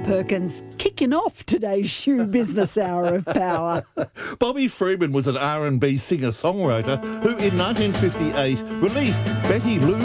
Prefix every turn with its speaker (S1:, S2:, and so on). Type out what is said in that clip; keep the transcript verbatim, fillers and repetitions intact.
S1: Perkins, kicking off today's Shoe Business Hour of Power.
S2: Bobby Freeman was an R and B singer-songwriter who in nineteen fifty-eight released Betty Lou